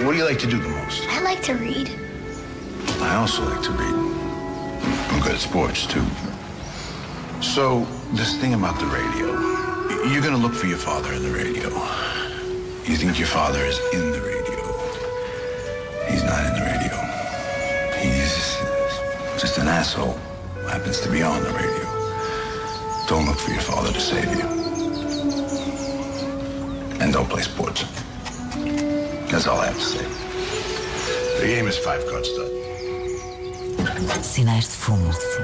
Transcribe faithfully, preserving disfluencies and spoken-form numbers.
what do you like to do the most? I like to read. I also like to read. I'm good at sports, too. So, this thing about the radio. You're gonna look for your father in the radio. You think your father is in the radio. He's not in the radio. He's just an asshole who happens to be on the radio. Don't look for your father to save you. And don't play sports. That's all I have to say. The game is five card stud. Sinais de fumo.